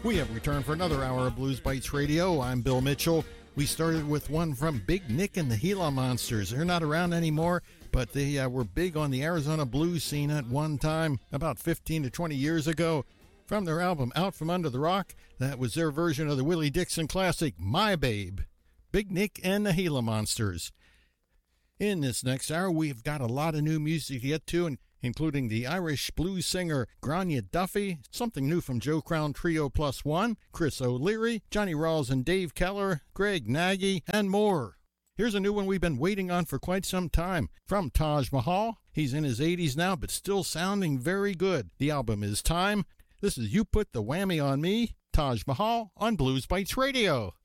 We have returned for another hour of Blues Bites Radio. I'm Bill Mitchell. We started with one from Big Nick and the Gila Monsters. They're not around anymore, but they were big on the Arizona blues scene at one time, about 15 to 20 years ago. From their album Out From Under the Rock, that was their version of the Willie Dixon classic, My Babe. Big Nick and the Gila Monsters. In this next hour, we've got a lot of new music to get to, including the Irish blues singer Grania Duffy, something new from Joe Crown Trio Plus One, Chris O'Leary, Johnny Rawls and Dave Keller, Greg Nagy, and more. Here's a new one we've been waiting on for quite some time. From Taj Mahal, he's in his 80s now, but still sounding very good. The album is Time. This is You Put the Whammy on Me, Taj Mahal on Blues Bites Radio.